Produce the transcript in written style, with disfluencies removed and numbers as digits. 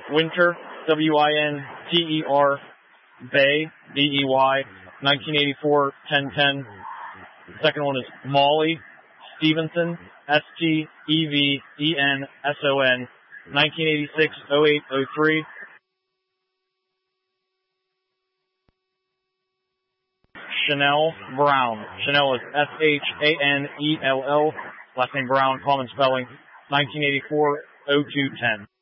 Winter, W-I-N-T-E-R, Bay, B-E-Y, 1984-1010. Second one is Molly Stevenson, S-T-E-V-E-N-S-O-N, 1986-08-03. Chanel Brown. Chanel is S-H-A-N-E-L-L. Last name Brown, common spelling, 1984-02-10.